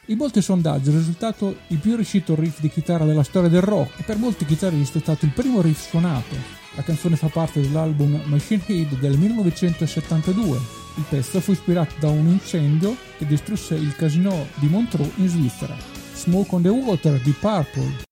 In molti sondaggi è risultato il più riuscito riff di chitarra della storia del rock e per molti chitarristi è stato il primo riff suonato. La canzone fa parte dell'album Machine Head del 1972. Il pezzo fu ispirato da un incendio che distrusse il casino di Montreux in Svizzera. Smoke on the Water di Purple.